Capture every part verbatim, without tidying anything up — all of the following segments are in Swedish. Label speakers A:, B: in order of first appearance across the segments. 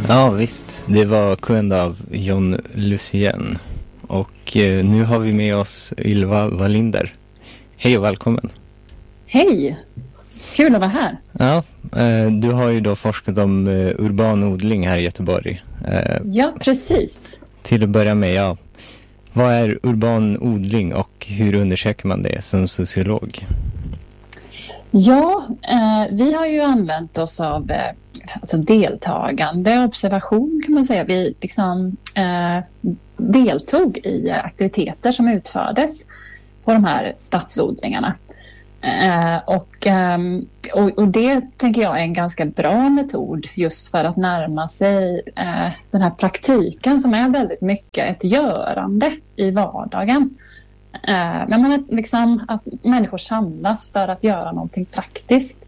A: Ja visst, det var kund av John Lucien. Och eh, nu har vi med oss Ylva Wallinder. Hej och välkommen.
B: Hej, kul att vara här.
A: Ja, eh, du har ju då forskat om eh, urban odling här i Göteborg. Eh,
B: Ja, precis.
A: Till att börja med, ja. Vad är urban odling och hur undersöker man det som sociolog?
B: Ja, eh, vi har ju använt oss av eh, alltså deltagande observation kan man säga. Vi liksom eh, deltog i aktiviteter som utfördes på de här stadsodlingarna. Eh, och, eh, och, och det tänker jag är en ganska bra metod just för att närma sig eh, den här praktiken som är väldigt mycket ett görande i vardagen. Eh, men att, liksom, att människor samlas för att göra någonting praktiskt.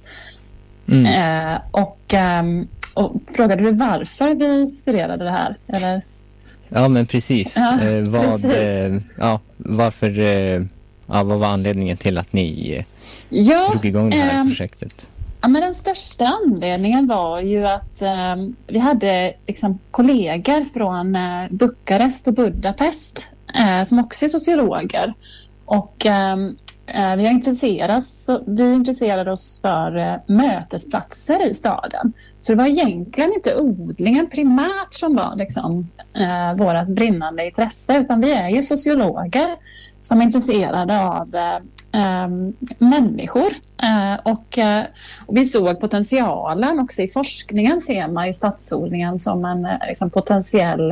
B: Mm. Eh, och, eh, och frågade du varför vi studerade det här? Eller?
A: Ja, men precis.
B: Ja,
A: eh, vad,
B: precis.
A: Eh, ja, varför, eh, ja, vad var anledningen till att ni eh,
B: ja,
A: drog igång det här
B: eh,
A: projektet?
B: Ja, men den största anledningen var ju att eh, vi hade liksom, kollegor från eh, Bukarest och Budapest eh, som också är sociologer. Och eh, vi, har intresserat, så vi intresserade oss för eh, mötesplatser i staden. Så det var egentligen inte odlingen primärt som var liksom, eh, vårt brinnande intresse, utan vi är ju sociologer som är intresserade av eh, Um, människor uh, och, uh, och vi såg potentialen också i forskningen. Ser man ju stadsodlingen som en uh, liksom potentiell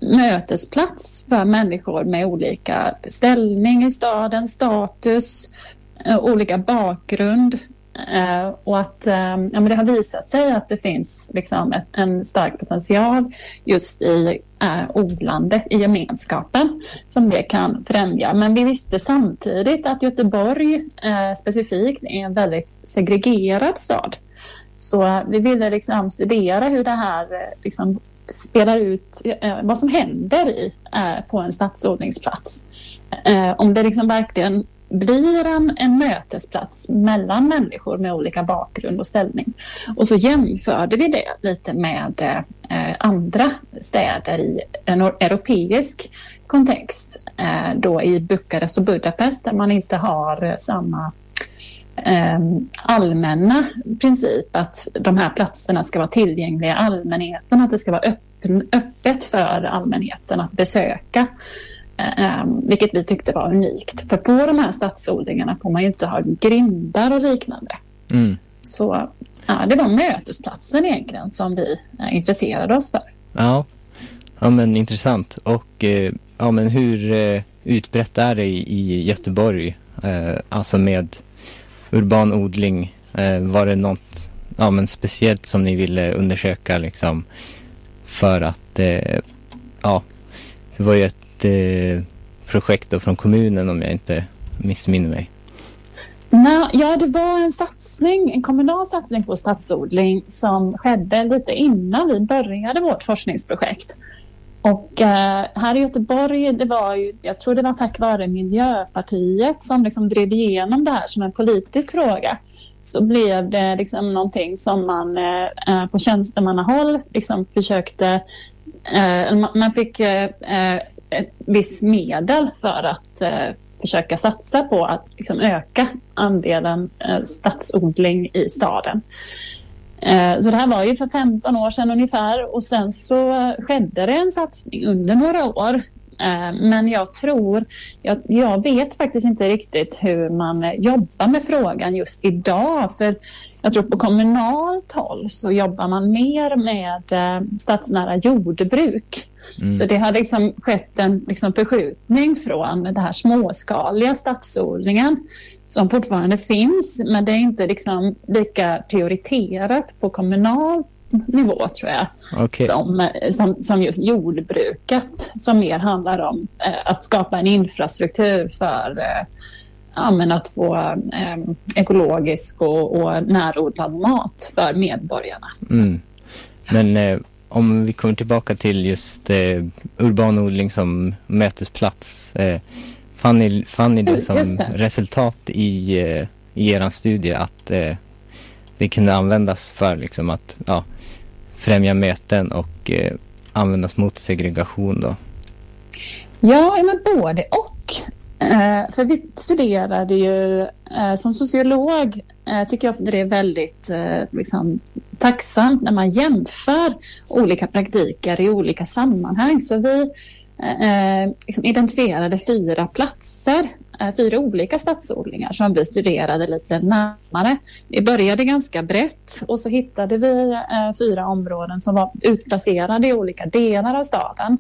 B: mötesplats för människor med olika ställning i staden, status, uh, olika bakgrund. Uh, och att uh, ja, men det har visat sig att det finns liksom ett, en stark potential just i uh, odlandet, i gemenskapen som det kan främja. Men vi visste samtidigt att Göteborg uh, specifikt är en väldigt segregerad stad. Så uh, vi ville liksom studera hur det här uh, liksom spelar ut, uh, vad som händer i, uh, på en stadsodlingsplats. Uh, om det liksom verkligen blir en, en mötesplats mellan människor med olika bakgrund och ställning. Och så jämförde vi det lite med eh, andra städer i en europeisk kontext. Eh, då i Bukarest och Budapest där man inte har samma eh, allmänna princip att de här platserna ska vara tillgängliga allmänheten, att det ska vara öppen, öppet för allmänheten att besöka. Um, vilket vi tyckte var unikt. För på de här stadsodlingarna får man ju inte ha grindar och liknande. Mm. Så ja, det var mötesplatsen egentligen som vi uh, intresserade oss för.
A: Ja, ja men intressant. Och eh, ja, men hur eh, utbrett är det i, i Göteborg? Eh, alltså med urban odling. Eh, var det något ja, men speciellt som ni ville undersöka liksom, för att eh, ja, det var ju ett projekt då från kommunen om jag inte missminner mig.
B: Nej, ja, det var en satsning, en kommunal satsning på stadsodling som skedde lite innan vi började vårt forskningsprojekt. Och eh, här i Göteborg, det var ju, jag tror det var tack vare Miljöpartiet som liksom drev igenom det här som en politisk fråga. Så blev det liksom någonting som man eh, på tjänstemannahåll liksom försökte, eh, man fick eh, ett viss medel för att eh, försöka satsa på att liksom, öka andelen eh, stadsodling i staden. Eh, så det här var ju för femton år sedan ungefär och sen så skedde det en satsning under några år. Eh, men jag tror, jag, jag vet faktiskt inte riktigt hur man jobbar med frågan just idag. För jag tror på kommunalt håll så jobbar man mer med eh, stadsnära jordbruk. Mm. Så det har liksom skett en liksom förskjutning från den här småskaliga stadsodlingen som fortfarande finns, men det är inte liksom lika prioriterat på kommunal nivå tror jag. Okay. som, som, som just jordbruket som mer handlar om eh, att skapa en infrastruktur för eh, ja, men att få eh, ekologisk och, och närodlad mat för medborgarna. Mm.
A: Men eh... om vi kommer tillbaka till just eh, urban odling som mötesplats. Eh, fann, ni, fann ni det som det. resultat i, eh, i er studie att eh, det kunde användas för liksom, att ja, främja möten och eh, användas mot segregation då?
B: Ja, men både och. Eh, för vi studerade ju eh, som sociolog eh, tycker jag det är väldigt eh, liksom, tacksamt när man jämför olika praktiker i olika sammanhang. Så vi eh, liksom identifierade fyra platser, eh, fyra olika stadsodlingar som vi studerade lite närmare. Vi började ganska brett och så hittade vi eh, fyra områden som var utplacerade i olika delar av staden.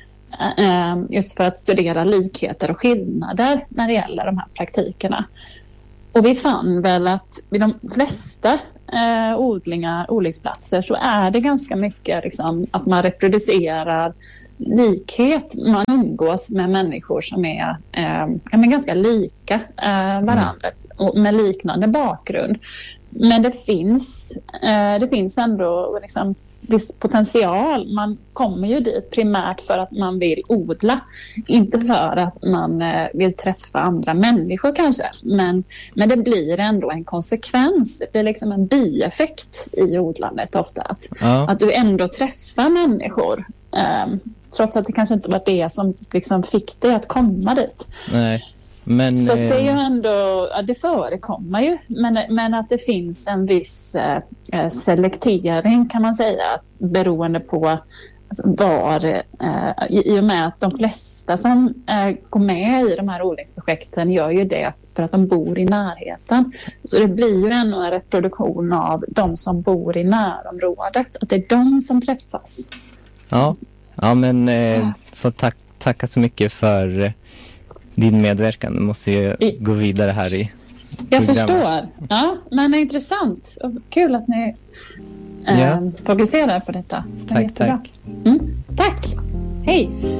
B: Just för att studera likheter och skillnader när det gäller de här praktikerna. Och vi fann väl att vid de flesta eh, odlingar, odlingsplatser så är det ganska mycket liksom, att man reproducerar likhet. Man umgås med människor som är eh, men ganska lika eh, varandra och med liknande bakgrund. Men det finns, eh, det finns ändå liksom viss potential. Man kommer ju dit primärt för att man vill odla, inte för att man eh, vill träffa andra människor kanske, men, men det blir ändå en konsekvens, det blir liksom en bieffekt i odlandet ofta, att, ja. att du ändå träffar människor eh, trots att det kanske inte var det som liksom fick dig att komma dit.
A: Nej. Men,
B: så det är ju ändå, det förekommer ju, men, men att det finns en viss eh, selektering kan man säga, beroende på alltså, var, eh, i, i och med att de flesta som eh, går med i de här odlingsprojekten gör ju det för att de bor i närheten. Så det blir ju ändå en reproduktion av de som bor i närområdet, att det är de som träffas.
A: Ja, ja men eh, får tack, tacka så mycket för din medverkan. Du måste ju I, gå vidare här i
B: Jag programmet. Förstår. Ja, men intressant. Och kul att ni eh, ja. fokuserar på detta.
A: Tack, tack.
B: Mm, tack. Hej.